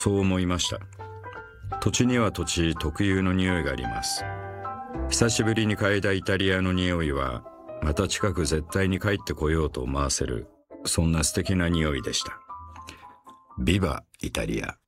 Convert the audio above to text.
そう思いました。土地には土地特有の匂いがあります。久しぶりに嗅いだイタリアの匂いは、また近く絶対に帰ってこようと思わせる、そんな素敵な匂いでした。ビバイタリア。